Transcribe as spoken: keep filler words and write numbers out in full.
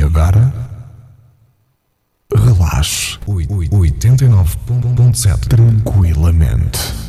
agora, relaxe. oitenta e nove ponto sete tranquilamente.